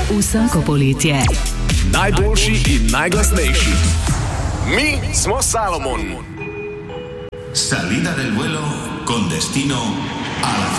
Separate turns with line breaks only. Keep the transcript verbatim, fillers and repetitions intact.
Vsako poletje.
Najboljši in najglasnejši. Mi smo Salomon.
Salida del vuelo con destino a la